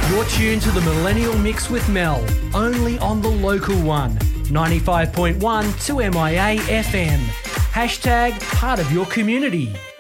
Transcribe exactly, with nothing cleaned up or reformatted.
You're tuned to the Millennial Mix with Mel, only on the local one, ninety-five point one two M I A F M. Hashtag part of your community.